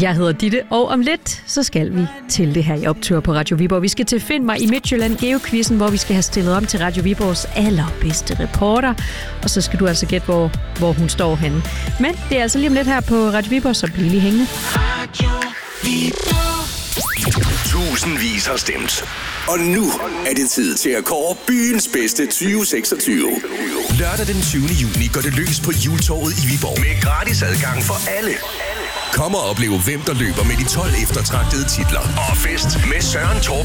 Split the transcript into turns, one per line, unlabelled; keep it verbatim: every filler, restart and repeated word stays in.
Jeg hedder Ditte, og om lidt, så skal vi til det her i optur på Radio Viborg. Vi skal til Find mig i Midtjylland Geoquizzen, hvor vi skal have stillet om til Radio Viborgs allerbedste reporter. Og så skal du altså gætte, hvor, hvor hun står henne. Men det er altså lige om lidt her på Radio Viborg, så bliv lige hængende. Radio Viborg.
Tusindvis har stemt. Og nu er det tid til at kåre byens bedste tyve seksogtyve. Lørdag den tyvende juni går det løs på Hjultorvet i Viborg. Med gratis adgang for alle. Kom og opleve, hvem der løber med de tolv eftertragtede titler. Og fest med Søren Torp